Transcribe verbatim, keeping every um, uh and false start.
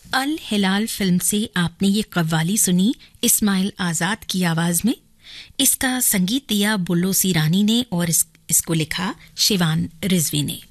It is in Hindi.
अल हिलाल फिल्म से आपने ये कव्वाली सुनी इस्माइल आजाद की आवाज में। इसका संगीत दिया बुल्लो सी रानी ने और इस, इसको लिखा शिवान रिजवी ने।